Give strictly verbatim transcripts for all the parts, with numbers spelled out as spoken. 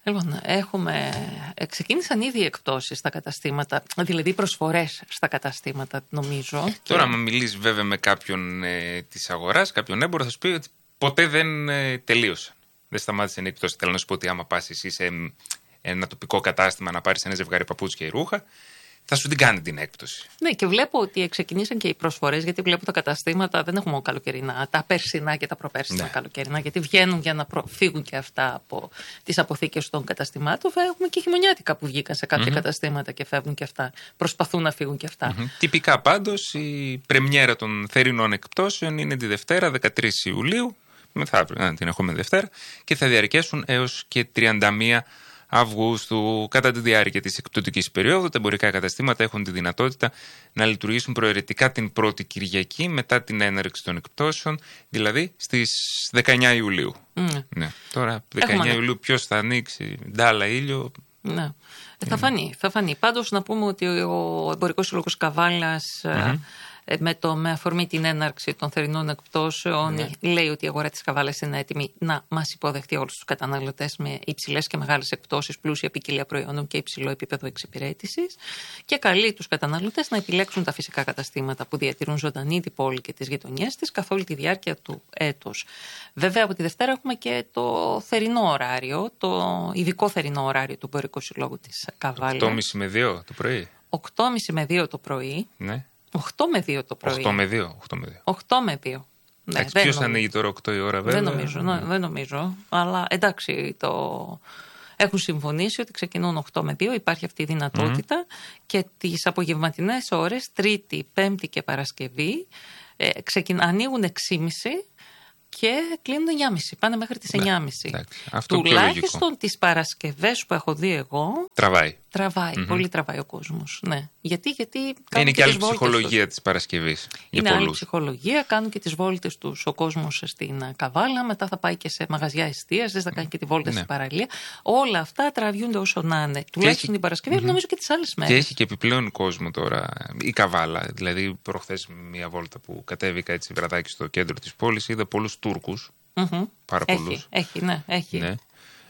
Λοιπόν, έχουμε, ξεκίνησαν ήδη εκπτώσεις στα καταστήματα, δηλαδή προσφορές στα καταστήματα, νομίζω. Τώρα, και... άμα μιλήσει βέβαια με κάποιον ε, της αγοράς, κάποιον έμπορο, θα σου πει ότι ποτέ δεν ε, τελείωσαν. Δεν σταμάτησε η εκπτώση. Θέλω να σου πω ότι άμα πας εσύ σε ένα τοπικό κατάστημα να πάρεις ένα ζευγάρι παπούτσια ή ρούχα, θα σου την κάνει την έκπτωση. Ναι, και βλέπω ότι ξεκινήσαν και οι προσφορές, γιατί βλέπω τα καταστήματα δεν έχουμε μόνο καλοκαιρινά, τα περσινά και τα προπέρσινα ναι. καλοκαιρινά, γιατί βγαίνουν για να προ... φύγουν και αυτά από τις αποθήκες των καταστημάτων. Έχουμε και χειμωνιάτικα που βγήκαν σε κάποια mm-hmm. καταστήματα και φεύγουν και αυτά. Προσπαθούν να φύγουν και αυτά. Mm-hmm. Τυπικά πάντως η πρεμιέρα των θερινών εκπτώσεων είναι τη Δευτέρα, δεκατρείς Ιουλίου, μεθαύριο, να την έχουμε Δευτέρα, και θα διαρκέσουν έως και τριάντα μία Αυγούστου. Κατά τη διάρκεια της εκπτωτικής περίοδου, τα εμπορικά καταστήματα έχουν τη δυνατότητα να λειτουργήσουν προαιρετικά την πρώτη Κυριακή μετά την έναρξη των εκπτώσεων, δηλαδή στις δεκαεννιά Ιουλίου. Mm. Ναι. Τώρα, δεκαεννιά έχουμε... Ιουλίου, ποιος θα ανοίξει ντάλα ήλιο. Ναι. Ε, θα φανεί, θα φανεί. Πάντως, να πούμε ότι ο Εμπορικός Σύλλογος Καβάλας. Mm-hmm. Με, το, με αφορμή την έναρξη των θερινών εκπτώσεων, ναι. λέει ότι η αγορά της Καβάλας είναι έτοιμη να μας υποδεχτεί όλους τους καταναλωτές με υψηλές και μεγάλες εκπτώσεις, πλούσια ποικιλία προϊόντων και υψηλό επίπεδο εξυπηρέτησης, και καλεί τους καταναλωτές να επιλέξουν τα φυσικά καταστήματα που διατηρούν ζωντανή την πόλη και τις γειτονιές της καθ' όλη τη διάρκεια του έτους. Βέβαια, από τη Δευτέρα έχουμε και το θερινό ωράριο, το ειδικό θερινό ωράριο του Εμπορικού Συλλόγου της Καβάλας. οκτώ και μισή με δύο το πρωί. οκτώ και μισή με δύο το πρωί. Ναι. οκτώ με δύο το πρωί. οκτώ με δύο. οκτώ με δύο. Ναι, ποιος ανοίγει τώρα οκτώ η ώρα, βέβαια. Δεν νομίζω, ναι, δεν νομίζω. Αλλά εντάξει, το... έχουν συμφωνήσει ότι ξεκινούν οκτώ με δύο. Υπάρχει αυτή η δυνατότητα. Mm-hmm. Και τις απογευματινές ώρες, Τρίτη, Πέμπτη και Παρασκευή, ε, ξεκιν... ανοίγουν έξι και μισή και κλείνουν εννιά και μισή. Πάνε μέχρι τις εννιά και μισή. Τουλάχιστον τις Παρασκευές που έχω δει εγώ. Τραβάει. Τραβάει, mm-hmm. πολύ τραβάει ο κόσμος. Ναι. Γιατί, γιατί είναι και, και άλλη ψυχολογία τους. Της Παρασκευής. Είναι άλλη ψυχολογία, κάνουν και τις βόλτες τους ο κόσμος στην Καβάλα, μετά θα πάει και σε μαγαζιά εστίασης, θα κάνει και τη βόλτα ναι. στην παραλία. Όλα αυτά τραβιούνται όσο να είναι. Τουλάχιστον έχει... την Παρασκευή, mm-hmm. νομίζω και τις άλλες μέρες. Και έχει και επιπλέον κόσμο τώρα η Καβάλα. Δηλαδή, προχθές μια βόλτα που κατέβηκα έτσι βραδάκι στο κέντρο της πόλης, είδα πολλούς Τούρκους. Mm-hmm. Πάρα έχει, πολλούς. Έχει, ναι, έχει. Ναι.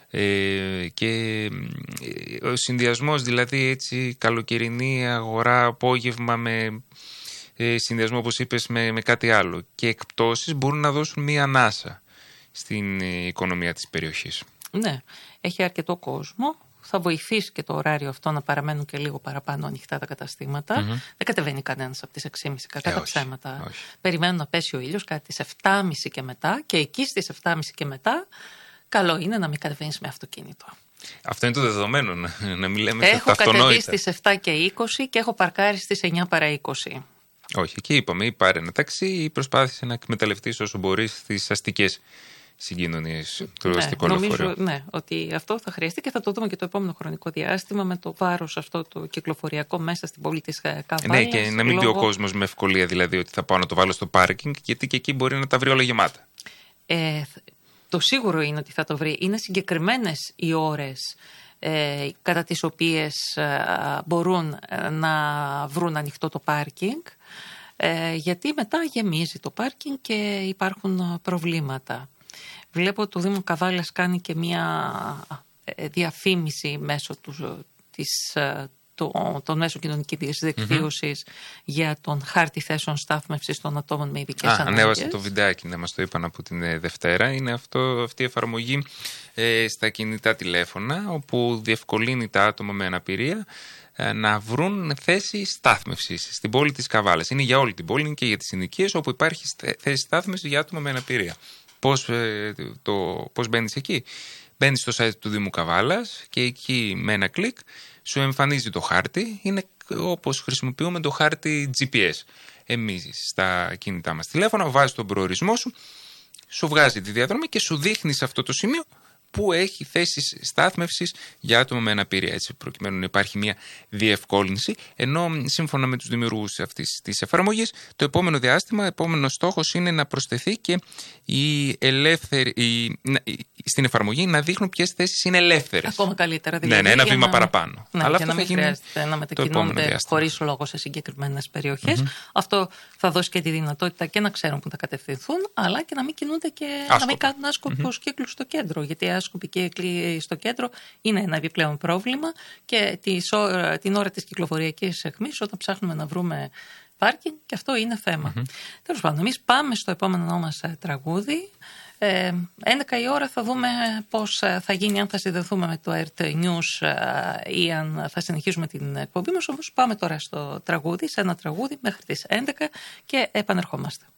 Ε, και ο συνδυασμός, δηλαδή έτσι καλοκαιρινή αγορά, απόγευμα με ε, συνδυασμό όπως είπες με, με κάτι άλλο και εκπτώσεις μπορούν να δώσουν μία ανάσα στην ε, οικονομία της περιοχής. Ναι, έχει αρκετό κόσμο. Θα βοηθήσει και το ωράριο αυτό να παραμένουν και λίγο παραπάνω ανοιχτά τα καταστήματα. Mm-hmm. Δεν κατεβαίνει κανένας από τις έξι και μισή, κατά τα ψέματα. Περιμένουν να πέσει ο ήλιος κάτι τις επτά και μισή και μετά, και εκεί στις επτά και μισή και μετά καλό είναι να μην κατεβαίνεις με αυτοκίνητο. Αυτό είναι το δεδομένο, να, να μην λέμε έχω κατεβεί στις επτά και είκοσι και έχω παρκάρει στις εννιά παρά είκοσι. Όχι, εκεί είπαμε ή πάρε ένα ταξί ή προσπάθησε να εκμεταλλευτείς όσο μπορείς τις αστικές συγκοινωνίες του ναι, αστικού λεωφορείου. Ναι, ότι αυτό θα χρειαστεί και θα το δούμε και το επόμενο χρονικό διάστημα με το βάρος αυτό το κυκλοφοριακό μέσα στην πόλη της Καβάλας. Ναι, και να μην λόγω... πει ο κόσμος με ευκολία δηλαδή ότι θα πάω να το βάλω στο πάρκινγκ, γιατί και εκεί μπορεί να τα βρει όλα γεμάτα. Ε, το σίγουρο είναι ότι θα το βρει. Είναι συγκεκριμένες οι ώρες ε, κατά τις οποίες ε, μπορούν ε, να βρουν ανοιχτό το πάρκινγκ, ε, γιατί μετά γεμίζει το πάρκινγκ και υπάρχουν προβλήματα. Βλέπω ότι το Δήμο Καβάλας κάνει και μια διαφήμιση μέσω του, της, το, των μέσων κοινωνικής δικτύωσης mm-hmm. για τον χάρτη θέσεων στάθμευσης των ατόμων με ειδικές ανάγκες. Ανέβασε το βιντεάκι, να μας το είπαν από την Δευτέρα. Είναι αυτό, αυτή η εφαρμογή ε, στα κινητά τηλέφωνα, όπου διευκολύνει τα άτομα με αναπηρία ε, να βρουν θέση στάθμευσης στην πόλη της Καβάλας. Είναι για όλη την πόλη, είναι και για τις συνοικίες όπου υπάρχει θέση στάθμευσης για άτομα με αναπηρία. Πώς, ε, το, πώς μπαίνεις εκεί? Μπαίνεις στο site του Δήμου Καβάλας και εκεί με ένα κλικ σου εμφανίζει το χάρτη. Είναι όπως χρησιμοποιούμε το χάρτη τζι πι ες εμείς στα κινητά μας τηλέφωνα. Βάζεις τον προορισμό σου, σου βγάζει τη διαδρομή και σου δείχνει σε αυτό το σημείο που έχει θέσεις στάθμευσης για άτομα με αναπηρία, έτσι προκειμένου να υπάρχει μια διευκόλυνση, ενώ σύμφωνα με τους δημιουργούς αυτής της εφαρμογής, το επόμενο διάστημα, επόμενος στόχος είναι να προσθεθεί και η ελεύθερη, η, η, στην εφαρμογή να δείχνουν ποιες θέσεις είναι ελεύθερες. Ακόμα καλύτερα, δηλαδή. Ναι, ναι, ένα βήμα να... παραπάνω. Ναι, αλλά για αυτό να μην χρειάζεται να μετακινούνται χωρίς λόγο σε συγκεκριμένες περιοχές. Mm-hmm. Αυτό θα δώσει και τη δυνατότητα και να ξέρουν που θα κατευθυνθούν, αλλά και να μην κινούνται και άσκοπα. Να μην κάνουν άσκοπους mm-hmm. κύκλους στο κέντρο. Γιατί σκουπική εκλή στο κέντρο είναι ένα επιπλέον πρόβλημα και την ώρα της κυκλοφοριακής αιχμής, όταν ψάχνουμε να βρούμε πάρκινγκ, και αυτό είναι θέμα. Mm-hmm. Τέλος πάντων, εμείς πάμε στο επόμενό μας τραγούδι. Ε, έντεκα η ώρα θα δούμε πώς θα γίνει, αν θα συνδεθούμε με το αρ τι News ή αν θα συνεχίσουμε την εκπομπή μας. Όμως πάμε τώρα στο τραγούδι, σε ένα τραγούδι μέχρι τις έντεκα και επανερχόμαστε.